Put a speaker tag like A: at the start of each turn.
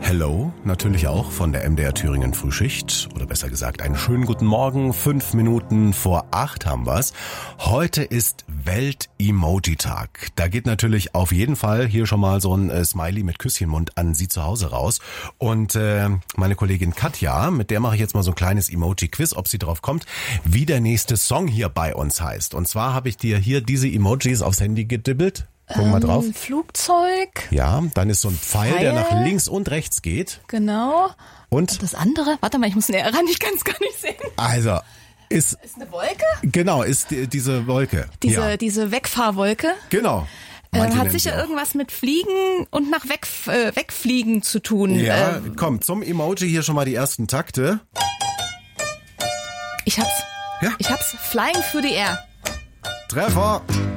A: Hello, natürlich auch von der MDR Thüringen Frühschicht. Oder besser gesagt, einen schönen guten Morgen. 5 Minuten vor 8 haben wir's. Heute ist Welt-Emoji-Tag. Da geht natürlich auf jeden Fall hier schon mal so ein Smiley mit Küsschenmund an Sie zu Hause raus. Und meine Kollegin Katja, mit der mache ich jetzt mal so ein kleines Emoji-Quiz, ob sie drauf kommt, wie der nächste Song hier bei uns heißt. Und zwar habe ich dir hier diese Emojis aufs Handy gedibbelt. Gucken wir drauf.
B: Flugzeug.
A: Ja, dann ist so ein Pfeil, der nach links und rechts geht.
B: Genau.
A: Und
B: das andere? Warte mal, ich muss näher ran, ich kann es gar nicht sehen.
A: Also, ist
B: eine Wolke?
A: Genau, ist diese Wolke.
B: Diese Wegfahrwolke?
A: Genau.
B: Hat sicher irgendwas mit Fliegen und nach Wegfliegen zu tun.
A: Ja, komm, zum Emoji hier schon mal die ersten Takte.
B: Ich hab's.
A: Ja?
B: Ich hab's. Flying through the air.
A: Treffer.